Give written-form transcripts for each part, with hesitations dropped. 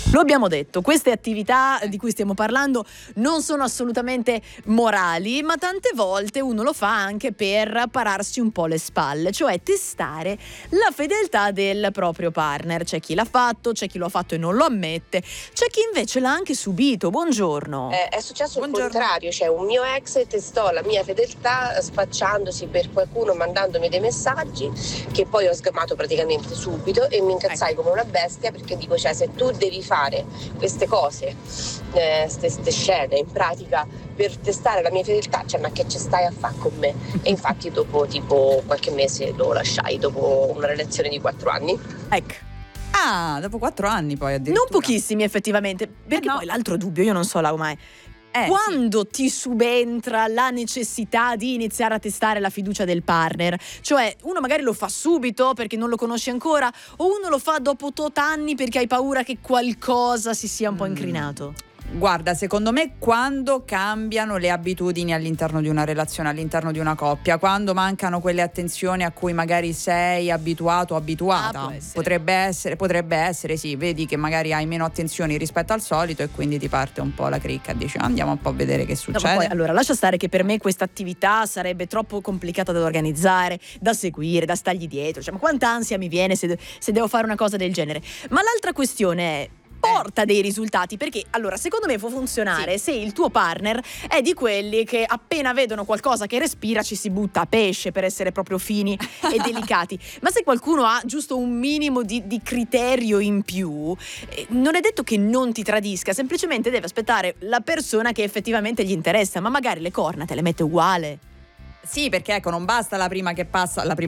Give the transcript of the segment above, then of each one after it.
Lo abbiamo detto, queste attività di cui stiamo parlando non sono assolutamente morali, ma tante volte uno lo fa anche per pararsi un po' le spalle, cioè testare la fedeltà del proprio partner. C'è chi l'ha fatto, c'è chi lo ha fatto e non lo ammette, c'è chi invece l'ha anche subito. Buongiorno. È successo il Buongiorno. contrario, cioè un mio ex testò la mia fedeltà spacciandosi per qualcuno, mandandomi dei messaggi che poi ho sgamato praticamente subito e mi incazzai come una bestia, perché dico, cioè, se tu devi fare queste cose, queste scene in pratica per testare la mia fedeltà, cioè, ma che ci stai a fare con me? E infatti dopo tipo qualche mese lo lasciai, dopo una relazione di 4 anni. Ecco. Ah, dopo 4 anni poi addirittura. Non pochissimi effettivamente, perché no. poi l'altro dubbio, io non so Lau, quando ti subentra la necessità di iniziare a testare la fiducia del partner? Cioè, uno magari lo fa subito perché non lo conosci ancora, o uno lo fa dopo tot anni perché hai paura che qualcosa si sia un po' incrinato? Guarda, secondo me quando cambiano le abitudini all'interno di una relazione, all'interno di una coppia, quando mancano quelle attenzioni a cui magari sei abituato o abituata, potrebbe essere sì, vedi che magari hai meno attenzioni rispetto al solito e quindi ti parte un po' la cricca, dici andiamo un po' a vedere che succede. No, poi, allora, lascia stare che per me questa attività sarebbe troppo complicata da organizzare, da seguire, da stargli dietro, cioè, ma quanta ansia mi viene se devo fare una cosa del genere. Ma l'altra questione è: porta dei risultati? Perché allora secondo me può funzionare se il tuo partner è di quelli che appena vedono qualcosa che respira ci si butta a pesce, per essere proprio fini e delicati. Ma se qualcuno ha giusto un minimo di criterio in più, non è detto che non ti tradisca, semplicemente deve aspettare la persona che effettivamente gli interessa, ma magari le corna te le mette uguale. Sì, perché ecco, non basta la prima che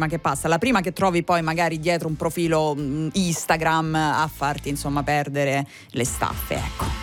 trovi poi magari dietro un profilo Instagram a farti insomma perdere le staffe, ecco.